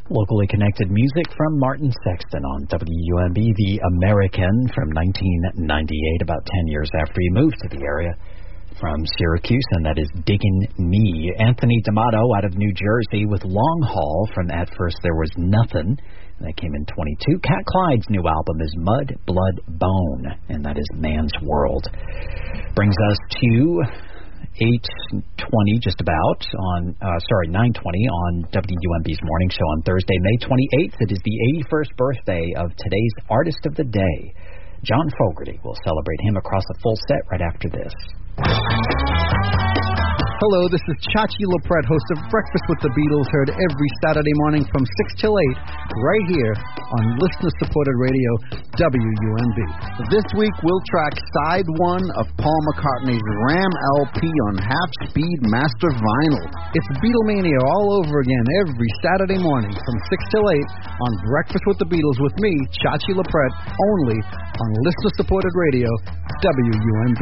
Locally connected music from Martin Sexton on WUMB, the American, from 1998, about 10 years after he moved to the area from Syracuse, and that is Diggin' Me. Anthony D'Amato out of New Jersey with Long Haul from At First There Was Nothing. That came in 22. Cat Clyde's new album is Mud, Blood, Bone, and that is Man's World. Brings us to 8:20, just about, on, 9:20 on WUMB's Morning Show on Thursday, May 28th. It is the 81st birthday of today's Artist of the Day, John Fogerty. We'll celebrate him across a full set right after this. Hello, this is Chachi LaPrette, host of Breakfast with the Beatles, heard every Saturday morning from 6 till 8, right here on listener-supported radio, WUMB. This week, we'll track side one of Paul McCartney's Ram LP on half-speed master vinyl. It's Beatlemania all over again every Saturday morning from 6 till 8 on Breakfast with the Beatles with me, Chachi LaPrette, only on listener-supported radio, WUMB.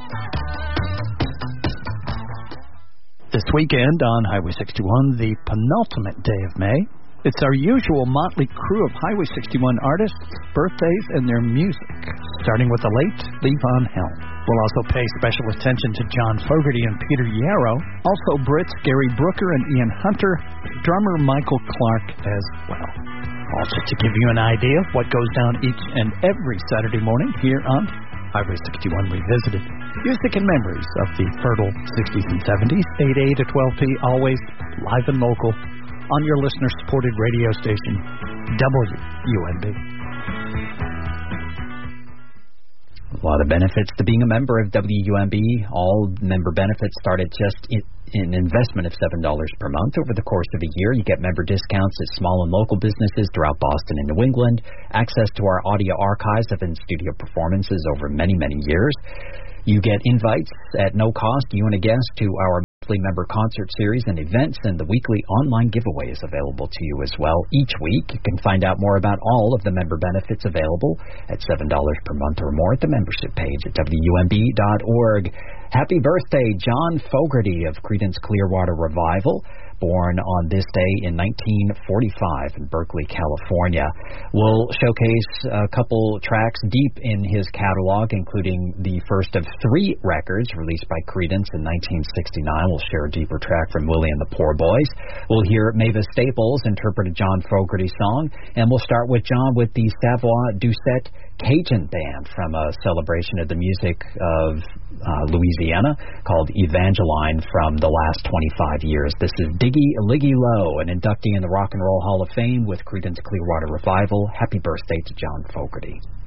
This weekend on Highway 61, the penultimate day of May, it's our usual motley crew of Highway 61 artists, birthdays, and their music, starting with the late Levon Helm. We'll also pay special attention to John Fogerty and Peter Yarrow, also Brits Gary Brooker and Ian Hunter, drummer Michael Clark as well. Also to give you an idea of what goes down each and every Saturday morning here on Highway 61 Revisited. Music and memories of the fertile 60s and 70s, 8 to 12 p, always live and local on your listener-supported radio station, WUMB. A lot of benefits to being a member of WUMB. All member benefits start at just an investment of $7 per month over the course of a year. You get member discounts at small and local businesses throughout Boston and New England, access to our audio archives of in-studio performances over many, many years. You get invites at no cost, you and a guest, to our monthly member concert series and events, and the weekly online giveaways available to you as well each week. You can find out more about all of the member benefits available at $7 per month or more at the membership page at WUMB.org. Happy birthday, John Fogerty of Creedence Clearwater Revival, born on this day in 1945 in Berkeley, California. We'll showcase a couple tracks deep in his catalog, including the first of 3 records released by Creedence in 1969. We'll share a deeper track from Willie and the Poor Boys. We'll hear Mavis Staples interpret a John Fogerty song, and we'll start with John with the Savoie Doucette Cajun Band from a celebration of the music of Louisiana called Evangeline from the last 25 years. This is Diggy Liggy Low, an inductee in the Rock and Roll Hall of Fame with Creedence Clearwater Revival. Happy birthday to John Fogerty.